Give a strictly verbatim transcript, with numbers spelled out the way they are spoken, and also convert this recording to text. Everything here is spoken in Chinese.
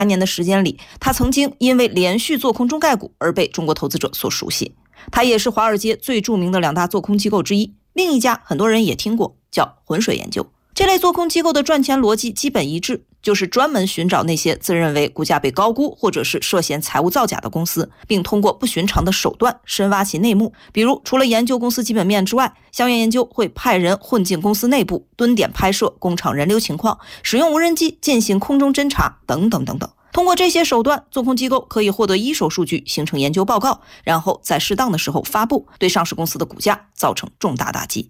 年的时间里，他曾经因为连续做空中概股而被中国投资者所熟悉。他也是华尔街最著名的两大做空机构之一，另一家很多人也听过，叫浑水研究。这类做空机构的赚钱逻辑基本一致，就是专门寻找那些自认为股价被高估或者是涉嫌财务造假的公司，并通过不寻常的手段深挖其内幕。比如，除了研究公司基本面之外，香源研究会派人混进公司内部，蹲点拍摄工厂人流情况，使用无人机进行空中侦查等等等等。通过这些手段，做空机构可以获得一手数据，形成研究报告，然后在适当的时候发布，对上市公司的股价造成重大打击。